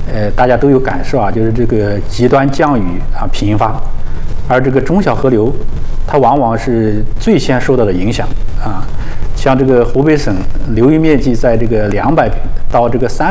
大家都有感受啊，就是这个极端降雨啊频发，而这个中小河流，它往往是最先受到的影响啊。像这个湖北省流域面积在这个200到这个300